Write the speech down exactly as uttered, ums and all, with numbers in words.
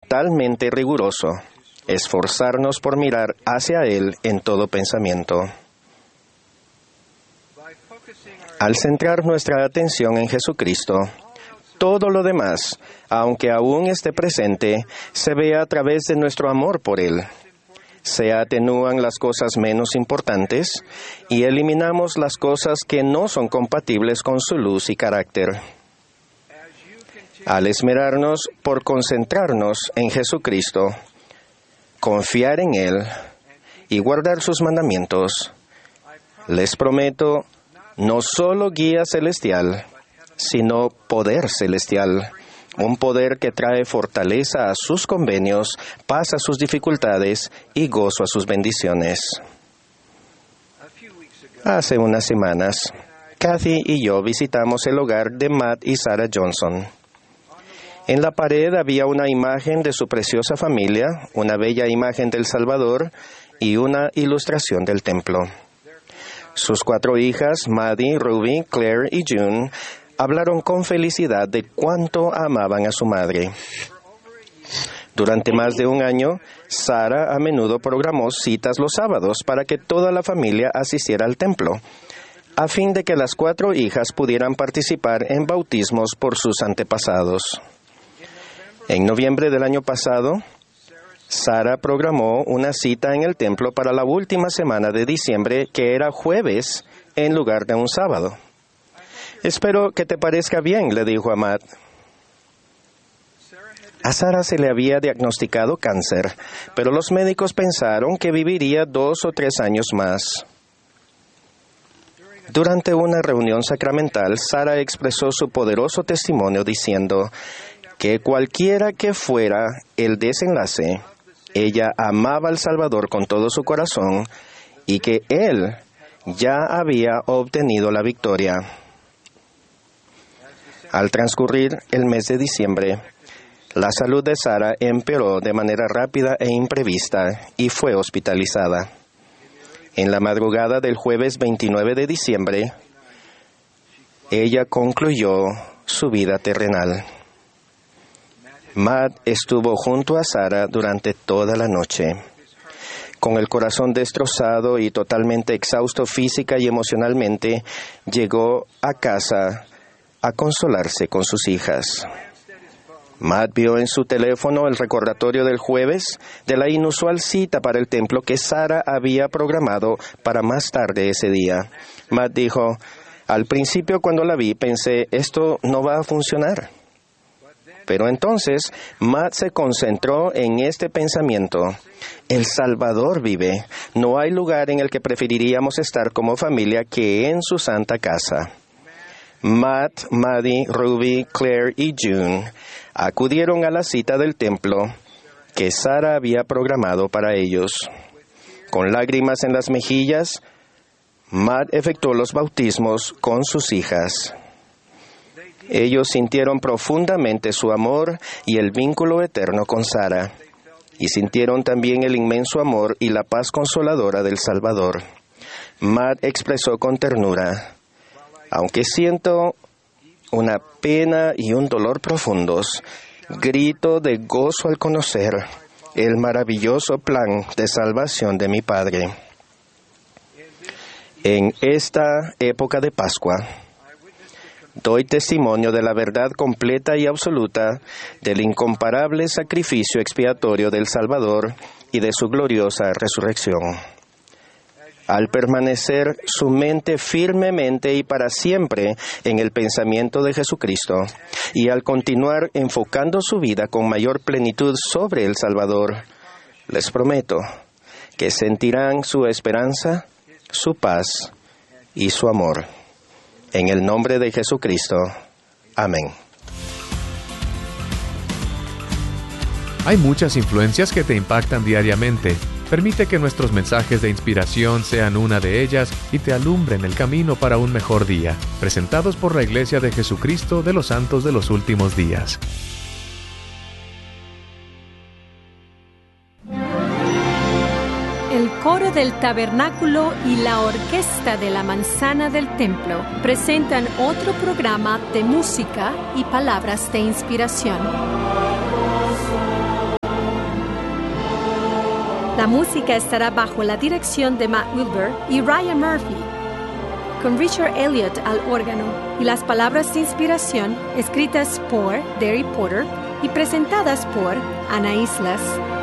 totalmente riguroso, esforzarnos por mirar hacia Él en todo pensamiento. Al centrar nuestra atención en Jesucristo, todo lo demás, aunque aún esté presente, se ve a través de nuestro amor por Él. Se atenúan las cosas menos importantes y eliminamos las cosas que no son compatibles con su luz y carácter. Al esmerarnos por concentrarnos en Jesucristo, confiar en Él y guardar sus mandamientos, les prometo no solo guía celestial, sino poder celestial, un poder que trae fortaleza a sus convenios, paz a sus dificultades y gozo a sus bendiciones. Hace unas semanas, Kathy y yo visitamos el hogar de Matt y Sarah Johnson. En la pared había una imagen de su preciosa familia, una bella imagen del Salvador y una ilustración del templo. Sus cuatro hijas, Maddie, Ruby, Claire y June, hablaron con felicidad de cuánto amaban a su madre. Durante más de un año, Sarah a menudo programó citas los sábados para que toda la familia asistiera al templo, a fin de que las cuatro hijas pudieran participar en bautismos por sus antepasados. En noviembre del año pasado, Sarah programó una cita en el templo para la última semana de diciembre, que era jueves, en lugar de un sábado. «Espero que te parezca bien», le dijo a Matt. A Sarah se le había diagnosticado cáncer, pero los médicos pensaron que viviría dos o tres años más. Durante una reunión sacramental, Sarah expresó su poderoso testimonio diciendo que cualquiera que fuera el desenlace, ella amaba al Salvador con todo su corazón y que Él ya había obtenido la victoria. Al transcurrir el mes de diciembre, la salud de Sarah empeoró de manera rápida e imprevista y fue hospitalizada. En la madrugada del jueves veintinueve de diciembre, ella concluyó su vida terrenal. Matt estuvo junto a Sarah durante toda la noche. Con el corazón destrozado y totalmente exhausto física y emocionalmente, llegó a casa a consolarse con sus hijas. Matt vio en su teléfono el recordatorio del jueves de la inusual cita para el templo que Sarah había programado para más tarde ese día. Matt dijo, «Al principio cuando la vi pensé, esto no va a funcionar». Pero entonces Matt se concentró en este pensamiento. El Salvador vive. No hay lugar en el que preferiríamos estar como familia que en su santa casa. Matt, Maddie, Ruby, Claire y June acudieron a la cita del templo que Sarah había programado para ellos. Con lágrimas en las mejillas, Matt efectuó los bautismos con sus hijas. Ellos sintieron profundamente su amor y el vínculo eterno con Sarah, y sintieron también el inmenso amor y la paz consoladora del Salvador. Matt expresó con ternura, «Aunque siento una pena y un dolor profundos, grito de gozo al conocer el maravilloso plan de salvación de mi Padre». En esta época de Pascua, doy testimonio de la verdad completa y absoluta del incomparable sacrificio expiatorio del Salvador y de su gloriosa resurrección. Al permanecer su mente firmemente y para siempre en el pensamiento de Jesucristo, y al continuar enfocando su vida con mayor plenitud sobre el Salvador, les prometo que sentirán su esperanza, su paz y su amor. En el nombre de Jesucristo. Amén. Hay muchas influencias que te impactan diariamente. Permite que nuestros mensajes de inspiración sean una de ellas y te alumbren el camino para un mejor día. Presentados por la Iglesia de Jesucristo de los Santos de los Últimos Días. El coro del tabernáculo y la orquesta de la manzana del templo presentan otro programa de música y palabras de inspiración. La música estará bajo la dirección de Matt Wilber y Ryan Murphy, con Richard Elliott al órgano, y las palabras de inspiración escritas por Derry Porter y presentadas por Ana Islas.